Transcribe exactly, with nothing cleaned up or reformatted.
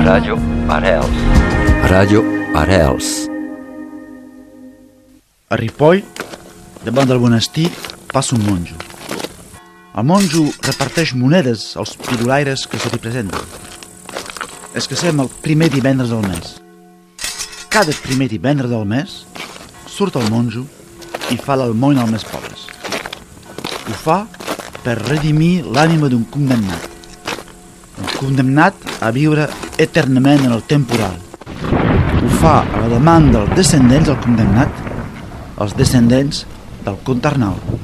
Ràdio Arrels. Ràdio Arrels. A Ripoll, davant del monestir, passa un monjo. El monjo reparteix monedes als pirulaires que se li presenten. És que som el primer divendres del mes. Cada primer divendres del mes surt el monjo i fa l'almoina als més pobres. Ho fa per redimir l'ànima d'un condemnat. Un condemnat a viure eternament en el temporal. Ho fa a la demanda dels descendents del condemnat, els descendents del Contarnal.